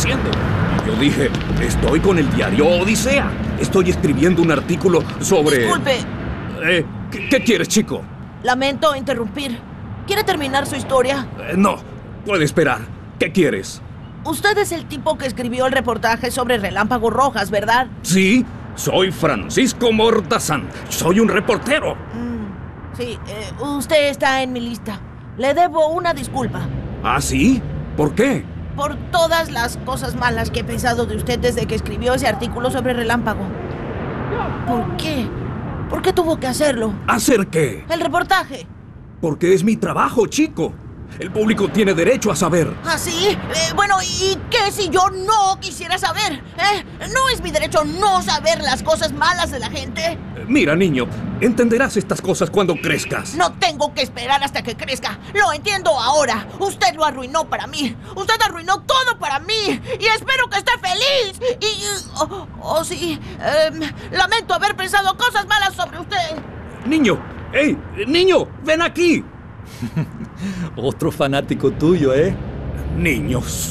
haciendo? Yo dije, estoy con el diario Odisea. Estoy escribiendo un artículo sobre... Disculpe. ¿Qué quieres, chico? Lamento interrumpir. ¿Quiere terminar su historia? No, puede esperar. ¿Qué quieres? Usted es el tipo que escribió el reportaje sobre Relámpago Rojas, ¿verdad? Sí, soy Francisco Mortazán. Soy un reportero. Sí, usted está en mi lista. Le debo una disculpa. ¿Ah, sí? ¿Por qué? Por todas las cosas malas que he pensado de usted desde que escribió ese artículo sobre Relámpago. ¿Por qué? ¿Por qué tuvo que hacerlo? ¿Hacer qué? El reportaje. Porque es mi trabajo, chico. El público tiene derecho a saber. ¿Ah, sí? Bueno, ¿y qué si yo no quisiera saber? ¿No es mi derecho no saber las cosas malas de la gente? Mira, niño, entenderás estas cosas cuando crezcas. No tengo que esperar hasta que crezca. Lo entiendo ahora. Usted lo arruinó para mí. Usted arruinó todo para mí. Y espero que esté feliz. Sí. Lamento haber pensado cosas malas sobre usted. Niño, ¡hey! Niño, ven aquí. Otro fanático tuyo, ¿eh? Niños.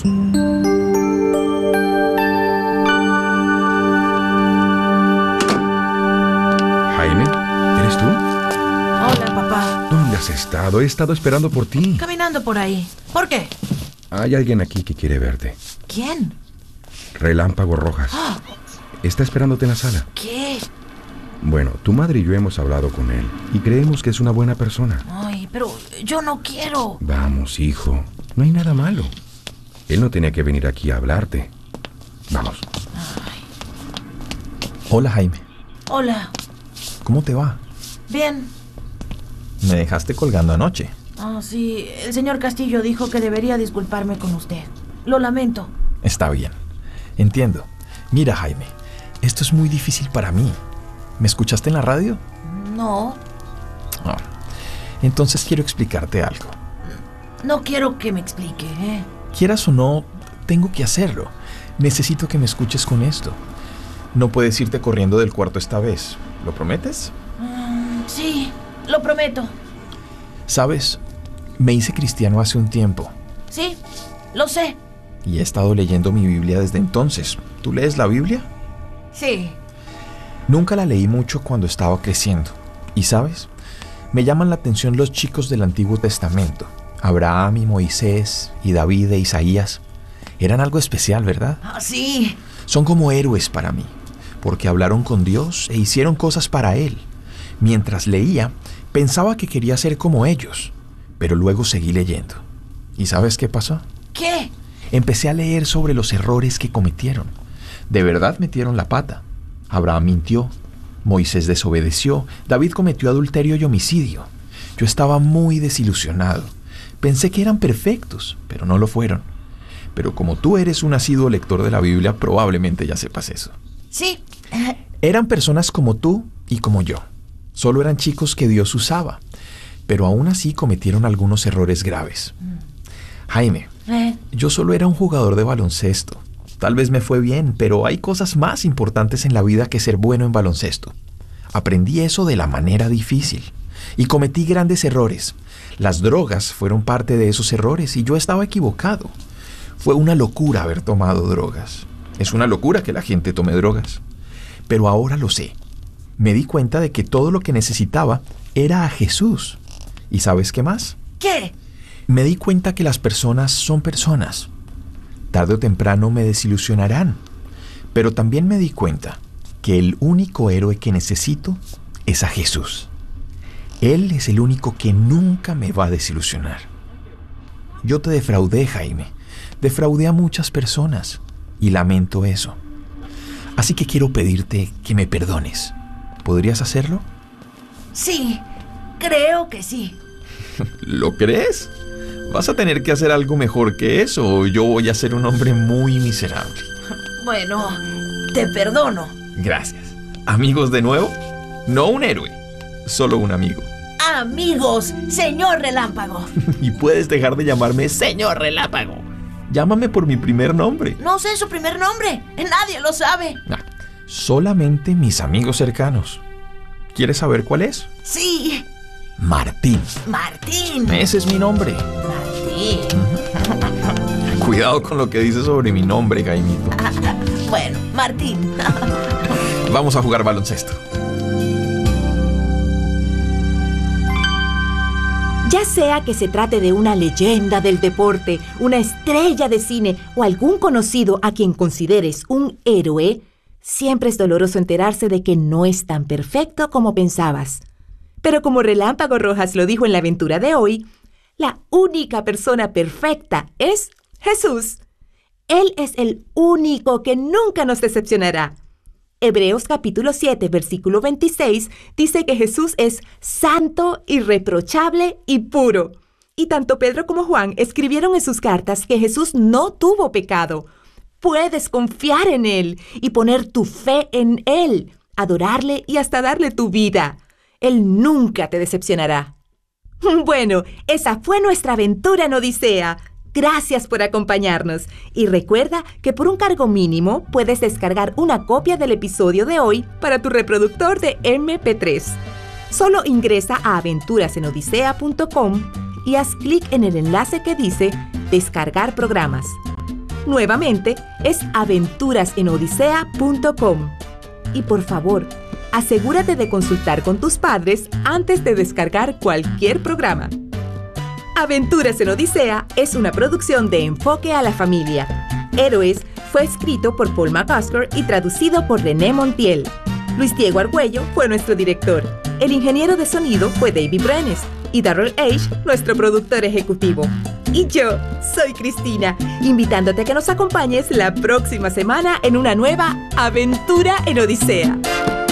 Jaime, ¿eres tú? Hola, papá. ¿Dónde has estado? He estado esperando por ti. Caminando por ahí. ¿Por qué? Hay alguien aquí que quiere verte. ¿Quién? Relámpago Rojas. Está esperándote en la sala. ¿Qué? Bueno, tu madre y yo hemos hablado con él y creemos que es una buena persona. Ay, pero yo no quiero. Vamos, hijo. No hay nada malo. Él no tenía que venir aquí a hablarte. Vamos. Ay. Hola, Jaime. Hola. ¿Cómo te va? Bien. Me dejaste colgando anoche. Sí. El señor Castillo dijo que debería disculparme con usted. Lo lamento. Está bien. Entiendo. Mira, Jaime, esto es muy difícil para mí. ¿Me escuchaste en la radio? No. Entonces quiero explicarte algo. No quiero que me explique, Quieras o no, tengo que hacerlo. Necesito que me escuches con esto. No puedes irte corriendo del cuarto esta vez. ¿Lo prometes? Sí, lo prometo. ¿Sabes? Me hice cristiano hace un tiempo. Sí, lo sé. Y he estado leyendo mi Biblia desde entonces. ¿Tú lees la Biblia? Sí. Nunca la leí mucho cuando estaba creciendo. ¿Y sabes? Me llaman la atención los chicos del Antiguo Testamento. Abraham y Moisés y David e Isaías. Eran algo especial, ¿verdad? Sí. Son como héroes para mí, porque hablaron con Dios e hicieron cosas para Él. Mientras leía, pensaba que quería ser como ellos, pero luego seguí leyendo. ¿Y sabes qué pasó? ¿Qué? Empecé a leer sobre los errores que cometieron. De verdad metieron la pata. Abraham mintió, Moisés desobedeció, David cometió adulterio y homicidio. Yo estaba muy desilusionado. Pensé que eran perfectos, pero no lo fueron. Pero como tú eres un asiduo lector de la Biblia, probablemente ya sepas eso. Sí. Eran personas como tú y como yo. Solo eran chicos que Dios usaba. Pero aún así cometieron algunos errores graves. Jaime, yo solo era un jugador de baloncesto. Tal vez me fue bien, pero hay cosas más importantes en la vida que ser bueno en baloncesto. Aprendí eso de la manera difícil. Y cometí grandes errores. Las drogas fueron parte de esos errores y yo estaba equivocado. Fue una locura haber tomado drogas. Es una locura que la gente tome drogas. Pero ahora lo sé. Me di cuenta de que todo lo que necesitaba era a Jesús. ¿Y sabes qué más? ¿Qué? Me di cuenta que las personas son personas. Tarde o temprano me desilusionarán. Pero también me di cuenta que el único héroe que necesito es a Jesús. Él es el único que nunca me va a desilusionar. Yo te defraudé, Jaime. Defraudé a muchas personas y lamento eso. Así que quiero pedirte que me perdones. ¿Podrías hacerlo? Sí, creo que sí. ¿Lo crees? Vas a tener que hacer algo mejor que eso o yo voy a ser un hombre muy miserable. Bueno, te perdono. Gracias. ¿Amigos de nuevo? No un héroe, solo un amigo. Amigos, señor Relámpago. Y puedes dejar de llamarme señor Relámpago. Llámame por mi primer nombre. No sé su primer nombre. Nadie lo sabe. Solamente mis amigos cercanos. ¿Quieres saber cuál es? Sí. Martín. Martín. Ese es mi nombre. Martín. Cuidado con lo que dices sobre mi nombre, Jaimito. Bueno, Martín. Vamos a jugar baloncesto. Ya sea que se trate de una leyenda del deporte, una estrella de cine o algún conocido a quien consideres un héroe, siempre es doloroso enterarse de que no es tan perfecto como pensabas. Pero como Relámpago Rojas lo dijo en la aventura de hoy, la única persona perfecta es Jesús. Él es el único que nunca nos decepcionará. Hebreos capítulo 7, versículo 26 dice que Jesús es santo, irreprochable y puro. Y tanto Pedro como Juan escribieron en sus cartas que Jesús no tuvo pecado. Puedes confiar en Él y poner tu fe en Él, adorarle y hasta darle tu vida. Él nunca te decepcionará. Bueno, esa fue nuestra aventura en Odisea. Gracias por acompañarnos. Y recuerda que por un cargo mínimo puedes descargar una copia del episodio de hoy para tu reproductor de MP3. Solo ingresa a aventurasenodisea.com y haz clic en el enlace que dice Descargar programas. Nuevamente, es aventurasenodisea.com. Y por favor, asegúrate de consultar con tus padres antes de descargar cualquier programa. Aventuras en Odisea es una producción de Enfoque a la Familia. Héroes fue escrito por Paul McCusker y traducido por René Montiel. Luis Diego Argüello fue nuestro director. El ingeniero de sonido fue David Brenes y Darrell H., nuestro productor ejecutivo. Y yo soy Cristina, invitándote a que nos acompañes la próxima semana en una nueva Aventura en Odisea.